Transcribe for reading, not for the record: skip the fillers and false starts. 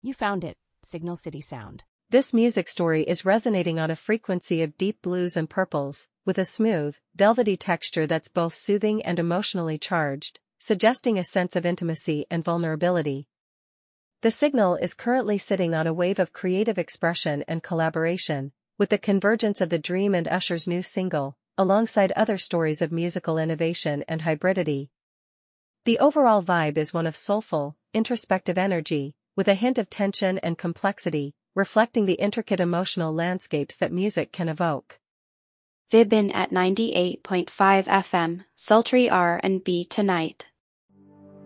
You found it, Signal City Sound. This music story is resonating on a frequency of deep blues and purples, with a smooth, velvety texture that's both soothing and emotionally charged, suggesting a sense of intimacy and vulnerability. The Signal is currently sitting on a wave of creative expression and collaboration, with the convergence of The Dream and Usher's new single, alongside other stories of musical innovation and hybridity. The overall vibe is one of soulful, introspective energy, with a hint of tension and complexity, reflecting the intricate emotional landscapes that music can evoke. Vibin at 98.5 FM, sultry R&B tonight.